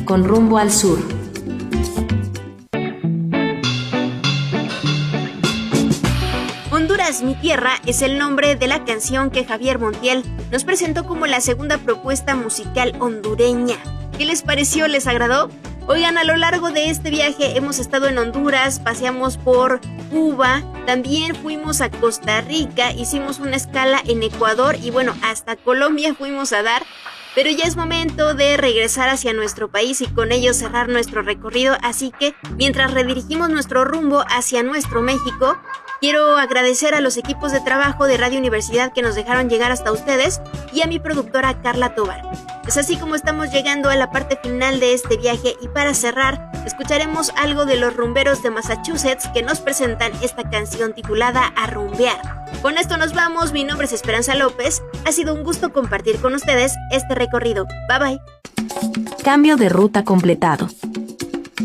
con rumbo al sur. Honduras, mi tierra es el nombre de la canción que Javier Montiel nos presentó como la segunda propuesta musical hondureña. ¿Qué les pareció? ¿Les agradó? Oigan, a lo largo de este viaje hemos estado en Honduras, paseamos por Cuba, también fuimos a Costa Rica, hicimos una escala en Ecuador y bueno, hasta Colombia fuimos a dar. Pero ya es momento de regresar hacia nuestro país y con ello cerrar nuestro recorrido, así que mientras redirigimos nuestro rumbo hacia nuestro México, quiero agradecer a los equipos de trabajo de Radio Universidad que nos dejaron llegar hasta ustedes y a mi productora Carla Tobar. Es así como estamos llegando a la parte final de este viaje y para cerrar, escucharemos algo de los rumberos de Massachusetts que nos presentan esta canción titulada A Rumbear. Con esto nos vamos, mi nombre es Esperanza López, ha sido un gusto compartir con ustedes este recorrido. Bye bye. Cambio de ruta completado.